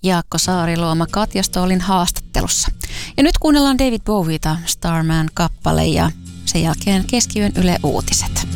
Jaakko Saariluoma Katja Stoolin haastattelussa. Ja nyt kuunnellaan David Bowieta Starman-kappale ja sen jälkeen keskiyön Yle Uutiset.